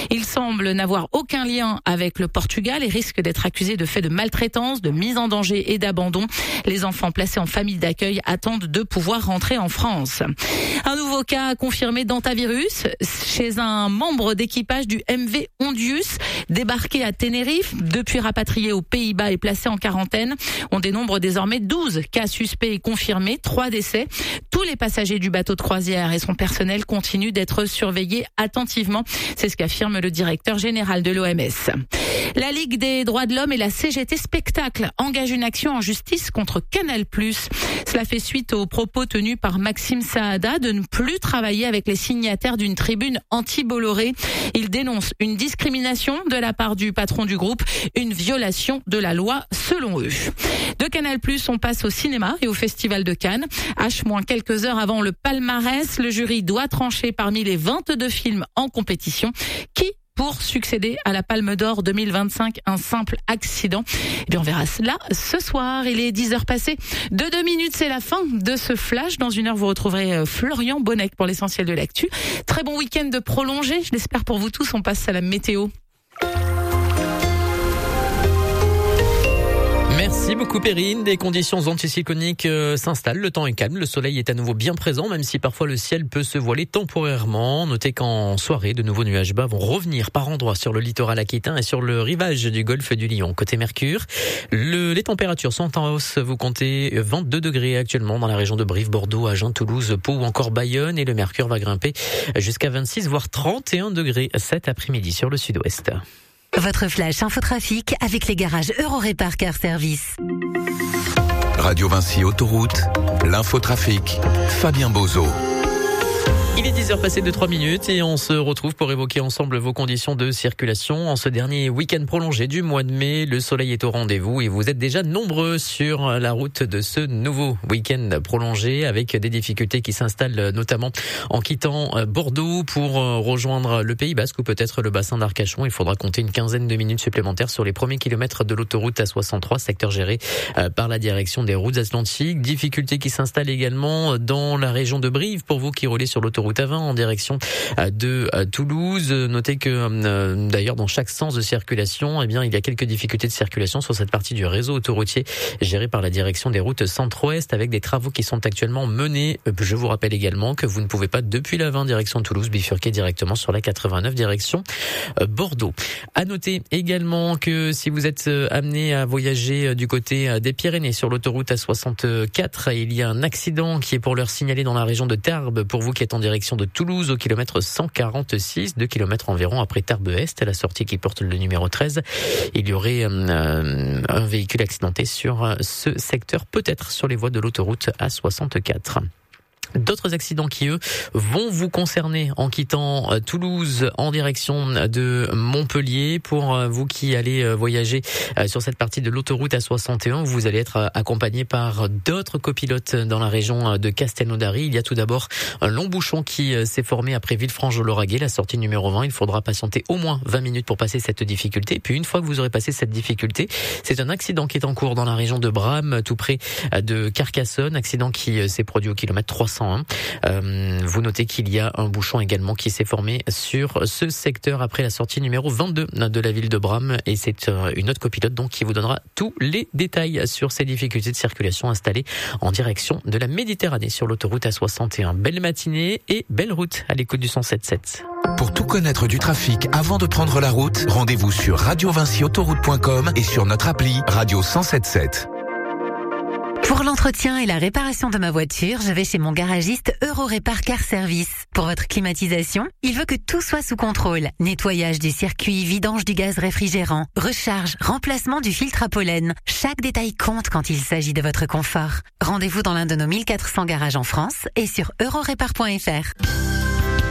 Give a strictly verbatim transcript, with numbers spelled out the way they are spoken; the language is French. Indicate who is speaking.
Speaker 1: Il semble n'avoir aucun lien avec le Portugal et risque d'être accusé de faits de maltraitance, de mise en danger et d'abandon. Les enfants placés en famille d'accueil attendent de pouvoir rentrer en France. Un nouveau cas confirmé d'hantavirus chez un membre d'équipage du M V Hondius, débarqué à Tenerife, depuis rapatrié aux Pays-Bas et placé en quarantaine. On dénombre désormais douze cas suspects et confirmés, trois décès. Tous les passagers du bateau de croisière et son personnel continuent d'être surveillés attentivement. C'est ce qu'affirme le directeur général de l'O M S. La Ligue des droits de l'homme et la C G T Spectacle engagent une action en justice contre Canal plus. Cela fait suite aux propos tenus par Maxime Saada de ne plus travailler avec les signataires d'une tribune anti-Bolloré. Il dénonce une discrimination de la part du patron du groupe, une violation de la loi selon eux. De Canal plus, on passe au cinéma et au Festival de Cannes. H moins quelques heures avant le palmarès, le jury doit trancher parmi les vingt-deux films en compétition. Qui pour succéder à la Palme d'Or deux mille vingt-cinq, un simple accident? Eh bien, on verra cela ce soir. Il est dix heures passées de deux minutes, c'est la fin de ce flash. Dans une heure, vous retrouverez Florian Bonnec pour l'essentiel de l'actu. Très bon week-end de prolongé, je l'espère pour vous tous. On passe à la météo.
Speaker 2: Merci beaucoup Perrine. Des conditions anticycloniques euh, s'installent. Le temps est calme. Le soleil est à nouveau bien présent, même si parfois le ciel peut se voiler temporairement. Notez qu'en soirée, de nouveaux nuages bas vont revenir par endroits sur le littoral aquitain et sur le rivage du golfe du Lion. Côté Mercure, le, les températures sont en hausse. Vous comptez vingt-deux degrés actuellement dans la région de Brive, Bordeaux, Agen, Toulouse, Pau ou encore Bayonne. Et le mercure va grimper jusqu'à vingt-six voire trente et un degrés cet après-midi sur le sud-ouest.
Speaker 3: Votre flash infotrafic avec les garages Eurorépar Car Service.
Speaker 4: Radio Vinci Autoroute, l'infotrafic, Fabien Bozo.
Speaker 2: Il est dix heures passées de trois minutes et on se retrouve pour évoquer ensemble vos conditions de circulation. En ce dernier week-end prolongé du mois de mai, le soleil est au rendez-vous et vous êtes déjà nombreux sur la route de ce nouveau week-end prolongé avec des difficultés qui s'installent notamment en quittant Bordeaux pour rejoindre le Pays Basque ou peut-être le bassin d'Arcachon. Il faudra compter une quinzaine de minutes supplémentaires sur les premiers kilomètres de l'autoroute A soixante-trois, secteur géré par la direction des routes atlantiques. Difficultés qui s'installent également dans la région de Brive pour vous qui roulez sur l'autoroute A vingt en direction de Toulouse. Notez que euh, d'ailleurs dans chaque sens de circulation, eh bien il y a quelques difficultés de circulation sur cette partie du réseau autoroutier géré par la direction des routes centre-ouest avec des travaux qui sont actuellement menés. Je vous rappelle également que vous ne pouvez pas depuis la vingt direction Toulouse bifurquer directement sur la quatre-vingt-neuf direction Bordeaux. À noter également que si vous êtes amené à voyager du côté des Pyrénées sur l'autoroute A soixante-quatre, il y a un accident qui est pour l'heure signalé dans la région de Tarbes pour vous qui êtes en direction de Toulouse au kilomètre cent quarante-six, deux kilomètres environ après Tarbes-Est, à la sortie qui porte le numéro treize. Il y aurait euh, un véhicule accidenté sur ce secteur, peut-être sur les voies de l'autoroute A soixante-quatre. D'autres accidents qui, eux, vont vous concerner en quittant Toulouse en direction de Montpellier. Pour vous qui allez voyager sur cette partie de l'autoroute A soixante et un, vous allez être accompagné par d'autres copilotes dans la région de Castelnaudary. Il y a tout d'abord un long bouchon qui s'est formé après Villefranche-de-Lauragais, la sortie numéro vingt. Il faudra patienter au moins vingt minutes pour passer cette difficulté. Puis une fois que vous aurez passé cette difficulté, c'est un accident qui est en cours dans la région de Bram, tout près de Carcassonne. Accident qui s'est produit au kilomètre trois cent un. Euh, vous notez qu'il y a un bouchon également qui s'est formé sur ce secteur après la sortie numéro vingt-deux de la ville de Bram et c'est une autre copilote donc qui vous donnera tous les détails sur ces difficultés de circulation installées en direction de la Méditerranée sur l'autoroute A soixante et un. Belle matinée et belle route à l'écoute du cent sept sept.
Speaker 4: Pour tout connaître du trafic avant de prendre la route, rendez-vous sur radio vinci autoroute point com et sur notre appli Radio cent sept sept.
Speaker 3: Pour l'entretien et la réparation de ma voiture, je vais chez mon garagiste Eurorépar Car Service. Pour votre climatisation, il veut que tout soit sous contrôle. Nettoyage du circuit, vidange du gaz réfrigérant, recharge, remplacement du filtre à pollen. Chaque détail compte quand il s'agit de votre confort. Rendez-vous dans l'un de nos mille quatre cents garages en France et sur eurorépar point f r.